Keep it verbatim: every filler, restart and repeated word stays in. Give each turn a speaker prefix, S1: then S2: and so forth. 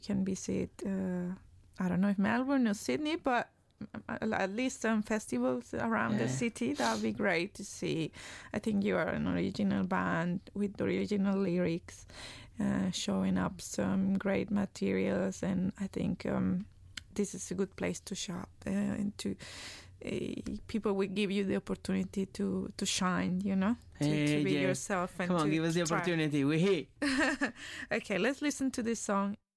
S1: You can visit, uh, I don't know if Melbourne or Sydney, but at least some festivals around yeah. the city. That would be great to see. I think you are an original band with original lyrics, uh, showing up some great materials, and I think um, this is a good place to shop uh, and to uh, people will give you the opportunity to, to shine, you know, to,
S2: hey,
S1: to be
S2: yeah.
S1: yourself. And
S2: Come on,
S1: to
S2: give us the
S1: try.
S2: opportunity. We're here.
S1: Okay, let's listen to this song.